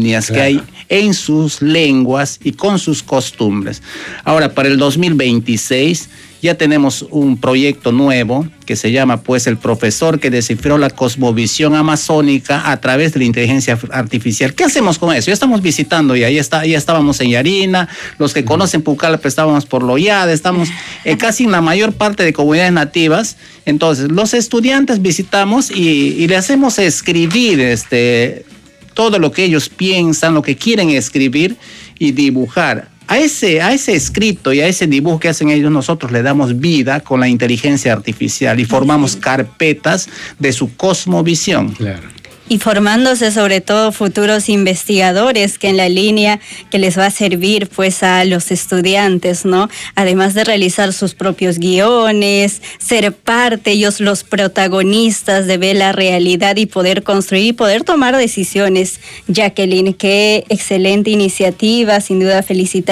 etnias que hay en sus lenguas y con sus costumbres. Ahora, para el 2026 ya tenemos un proyecto nuevo que se llama pues el profesor que descifró la cosmovisión amazónica a través de la inteligencia artificial. ¿Qué hacemos con eso? Ya estamos visitando ya estábamos en Yarina, los que conocen Pucallpa estábamos por Loyada, estamos casi en la mayor parte de comunidades nativas. Entonces los estudiantes visitamos y le hacemos escribir todo lo que ellos piensan, lo que quieren escribir y dibujar. A ese escrito y a ese dibujo que hacen ellos, nosotros le damos vida con la inteligencia artificial y formamos carpetas de su cosmovisión. Claro. Y formándose sobre todo futuros investigadores, que en la línea que les va a servir pues a los estudiantes, ¿no? Además de realizar sus propios guiones, ser parte, ellos los protagonistas de ver la realidad y poder construir y poder tomar decisiones. Jacqueline, qué excelente iniciativa, sin duda felicitar.